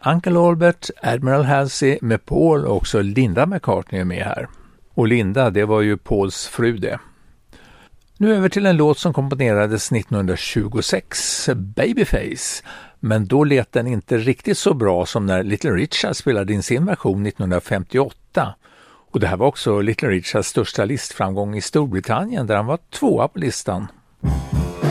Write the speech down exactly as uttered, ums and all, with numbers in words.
Uncle Albert, Admiral Halsey med Paul och också Linda McCartney är med här. Och Linda, det var ju Pauls fru det. Nu över till en låt som komponerades nittonhundratjugosex, Babyface. Men då lät den inte riktigt så bra som när Little Richard spelade in sin version nittonhundrafemtioåtta. Och det här var också Little Richards största listframgång i Storbritannien där han var tvåa på listan.